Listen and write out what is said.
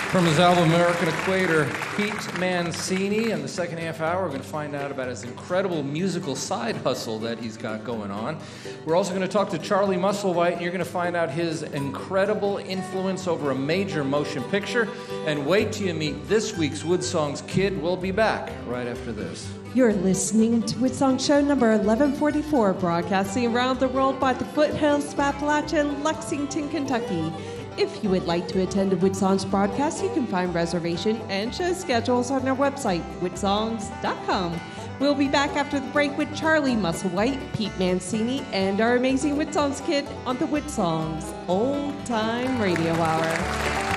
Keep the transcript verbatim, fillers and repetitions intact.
From his album American Equator, Pete Mancini. In the second half hour, we're going to find out about his incredible musical side hustle that he's got going on. We're also going to talk to Charlie Musselwhite, and you're going to find out his incredible influence over a major motion picture. And wait till you meet this week's Woodsong's kid. We'll be back right after this. You're listening to Woodsong Show number eleven forty-four, broadcasting around the world by the foothills of Appalachia, Lexington, Kentucky. If you would like to attend a Woodsong's broadcast, you can find reservation and show schedules on our website, woodsongs dot com. We'll be back after the break with Charlie Musselwhite, Pete Mancini, and our amazing Woodsongs kid on the Woodsongs Old Time Radio Hour.